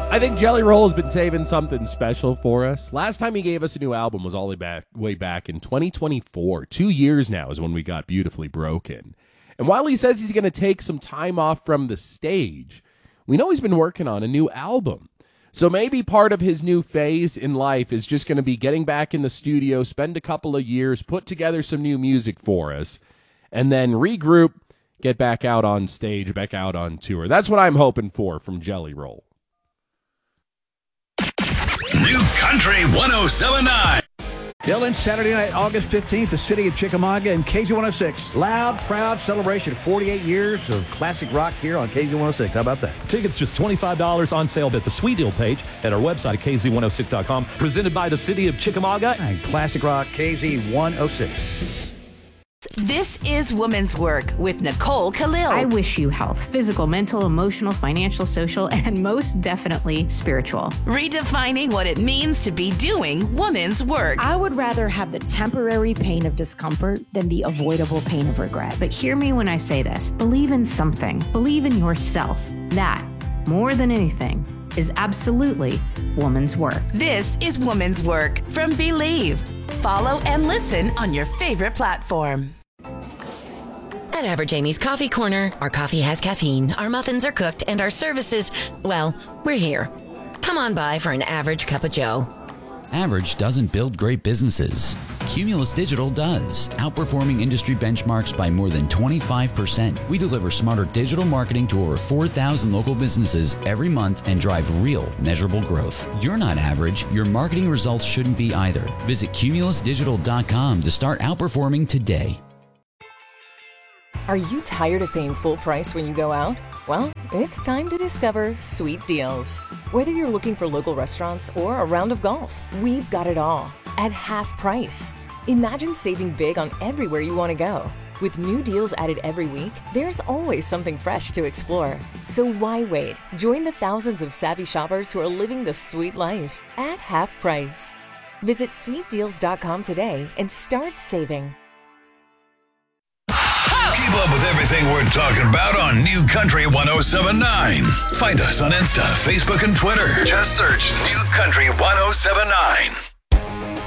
I think Jelly Roll has been saving something special for us. Last time he gave us a new album was all the way back in 2024. 2 years now is when we got Beautifully Broken. And while he says he's going to take some time off from the stage, we know he's been working on a new album. So maybe part of his new phase in life is just going to be getting back in the studio, spend a couple of years, put together some new music for us, and then regroup, get back out on stage, back out on tour. That's what I'm hoping for from Jelly Roll. New Country 1079. Dylan, Saturday night, August 15th, the city of Chickamauga and KZ106. Loud, proud celebration. 48 years of classic rock here on KZ106. How about that? Tickets just $25 on sale at the Sweet Deal page at our website at kz106.com. Presented by the city of Chickamauga. And classic rock, KZ106. This is Woman's Work with Nicole Khalil. I wish you health, physical, mental, emotional, financial, social, and most definitely spiritual. Redefining what it means to be doing woman's work. I would rather have the temporary pain of discomfort than the avoidable pain of regret. But hear me when I say this. Believe in something. Believe in yourself. That, more than anything, is absolutely woman's work. This is Woman's Work from Believe. Follow and listen on your favorite platform. At Average Amy's Coffee Corner, our coffee has caffeine, our muffins are cooked, and our services, well, we're here. Come on by for an average cup of joe. Average doesn't build great businesses. Cumulus Digital does, outperforming industry benchmarks by more than 25%. We deliver smarter digital marketing to over 4,000 local businesses every month and drive real, measurable growth. You're not average. Your marketing results shouldn't be either. Visit cumulusdigital.com to start outperforming today. Are you tired of paying full price when you go out? Well, it's time to discover Sweet Deals. Whether you're looking for local restaurants or a round of golf, we've got it all at half price. Imagine saving big on everywhere you want to go. With new deals added every week, there's always something fresh to explore. So why wait? Join the thousands of savvy shoppers who are living the sweet life at half price. Visit sweetdeals.com today and start saving. Keep up with everything we're talking about on New Country 1079. Find us on Insta, Facebook, and Twitter. Just search New Country 1079.